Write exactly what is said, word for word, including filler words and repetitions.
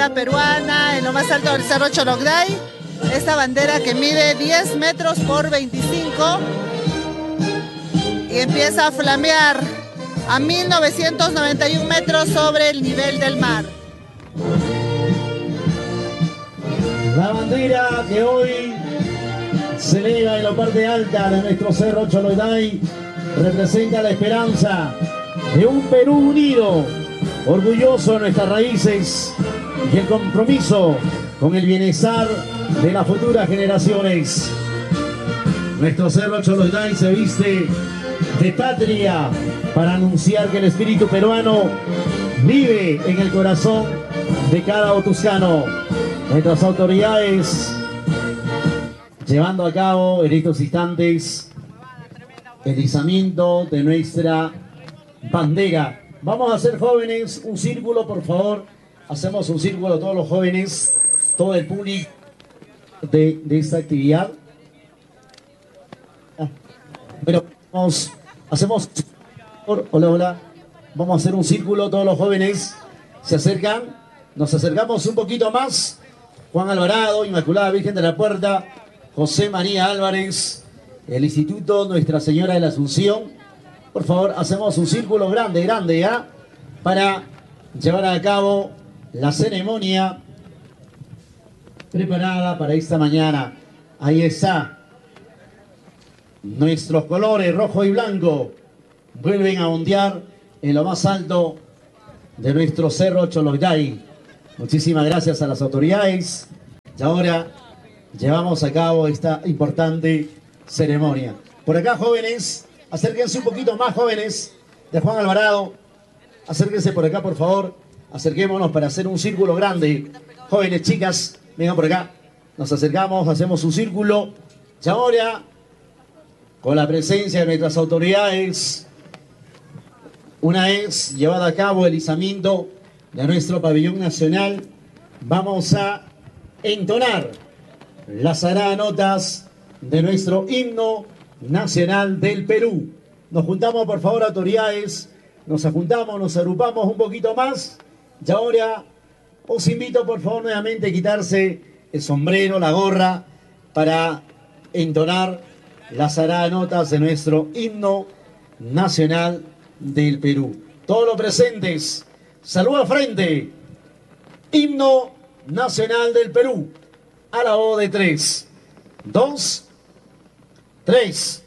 bandera peruana en lo más alto del Cerro Cholocday. Esta bandera que mide diez metros por veinticinco y empieza a flamear a mil novecientos noventa y un metros sobre el nivel del mar. La bandera que hoy se eleva en la parte alta de nuestro Cerro Cholocday representa la esperanza de un Perú unido, orgulloso de nuestras raíces y el compromiso con el bienestar de las futuras generaciones. Nuestro Cerro Cholocday se viste de patria para anunciar que el espíritu peruano vive en el corazón de cada otuscano. Nuestras autoridades llevando a cabo en estos instantes el izamiento de nuestra bandera. Vamos a hacer, jóvenes, un círculo, por favor. Hacemos un círculo todos los jóvenes, todo el público de, de esta actividad. Ah, pero vamos, hacemos... Hola, hola. Vamos a hacer un círculo, todos los jóvenes se acercan. Nos acercamos un poquito más. Juan Alvarado, Inmaculada Virgen de la Puerta, José María Álvarez, el Instituto Nuestra Señora de la Asunción. Por favor, hacemos un círculo grande, grande, ¿ya? Para llevar a cabo la ceremonia preparada para esta mañana. Ahí está. Nuestros colores rojo y blanco vuelven a ondear en lo más alto de nuestro Cerro Cholocday. Muchísimas gracias a las autoridades. Y ahora llevamos a cabo esta importante ceremonia. Por acá, jóvenes, acérquense un poquito más, jóvenes, de Juan Alvarado. Acérquense por acá, por favor. Acerquémonos para hacer un círculo grande. Jóvenes, chicas, vengan por acá. Nos acercamos, hacemos un círculo. Y ahora, con la presencia de nuestras autoridades, una vez llevada a cabo el izamiento de nuestro pabellón nacional, vamos a entonar las sagradas notas de nuestro himno nacional del Perú. Nos juntamos, por favor, autoridades, nos juntamos, nos agrupamos un poquito más. Y ahora os invito, por favor, nuevamente a quitarse el sombrero, la gorra, para entonar las sagradas notas de nuestro himno nacional del Perú. Todos los presentes, saluda frente. Himno nacional del Perú. A la voz de tres. Dos, tres.